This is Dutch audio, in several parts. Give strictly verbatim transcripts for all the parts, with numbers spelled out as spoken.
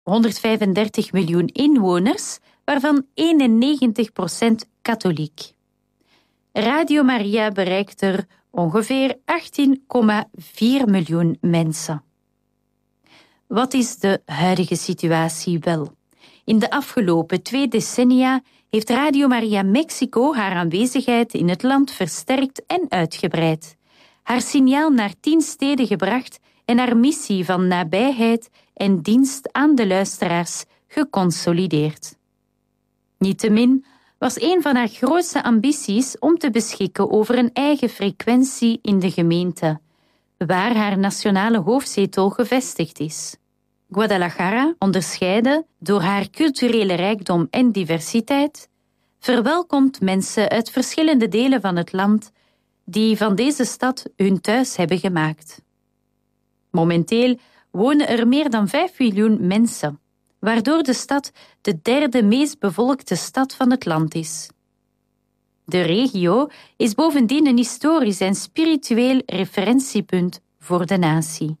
honderdvijfendertig miljoen inwoners, waarvan eenennegentig procent katholiek. Radio Maria bereikt er ongeveer achttien komma vier miljoen mensen. Wat is de huidige situatie wel? In de afgelopen twee decennia heeft Radio Maria Mexico haar aanwezigheid in het land versterkt en uitgebreid, haar signaal naar tien steden gebracht en haar missie van nabijheid en dienst aan de luisteraars geconsolideerd. Niettemin was een van haar grootste ambities om te beschikken over een eigen frequentie in de gemeente, waar haar nationale hoofdzetel gevestigd is. Guadalajara, onderscheiden door haar culturele rijkdom en diversiteit, verwelkomt mensen uit verschillende delen van het land die van deze stad hun thuis hebben gemaakt. Momenteel wonen er meer dan vijf miljoen mensen, waardoor de stad de derde meest bevolkte stad van het land is. De regio is bovendien een historisch en spiritueel referentiepunt voor de natie.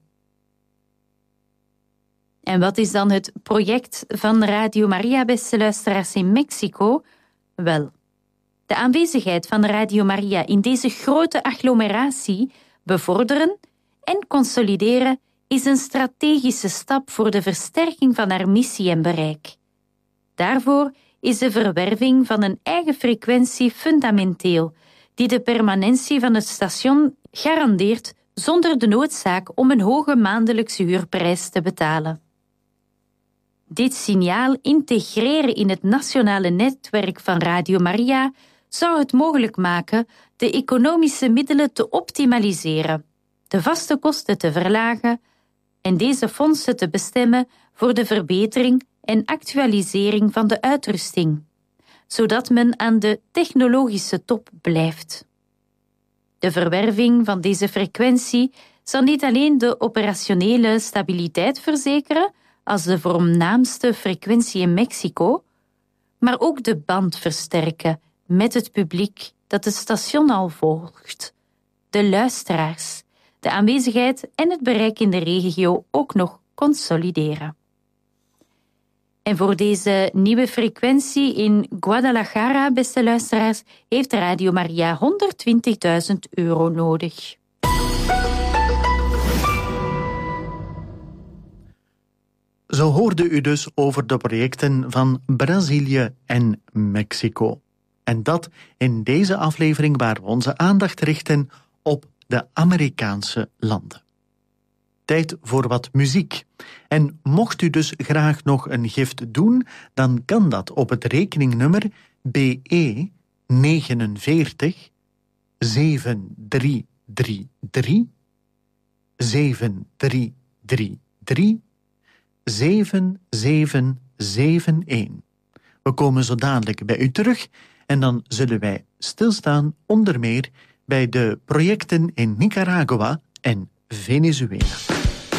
En wat is dan het project van Radio Maria, beste luisteraars, in Mexico? Wel, de aanwezigheid van Radio Maria in deze grote agglomeratie bevorderen en consolideren is een strategische stap voor de versterking van haar missie en bereik. Daarvoor is de verwerving van een eigen frequentie fundamenteel, die de permanentie van het station garandeert zonder de noodzaak om een hoge maandelijkse huurprijs te betalen. Dit signaal integreren in het nationale netwerk van Radio Maria zou het mogelijk maken de economische middelen te optimaliseren, de vaste kosten te verlagen en deze fondsen te bestemmen voor de verbetering en actualisering van de uitrusting, zodat men aan de technologische top blijft. De verwerving van deze frequentie zal niet alleen de operationele stabiliteit verzekeren als de voornaamste frequentie in Mexico, maar ook de band versterken met het publiek dat het station al volgt, de luisteraars, de aanwezigheid en het bereik in de regio ook nog consolideren. En voor deze nieuwe frequentie in Guadalajara, beste luisteraars, heeft Radio Maria honderdtwintigduizend euro nodig. Zo hoorde u dus over de projecten van Brazilië en Mexico. En dat in deze aflevering waar we onze aandacht richten op de Amerikaanse landen. Tijd voor wat muziek. En mocht u dus graag nog een gift doen, dan kan dat op het rekeningnummer B E negenenveertig zeven drie drie drie zeven drie drie drie zeven zeven zeven een. We komen zo dadelijk bij u terug en dan zullen wij stilstaan onder meer bij de projecten in Nicaragua en Venezuela.